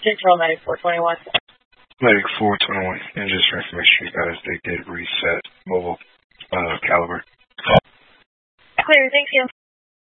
Central Medic 421. Medic 421, and just for information, you guys, they did reset mobile caliber. Clear, thanks, Kim.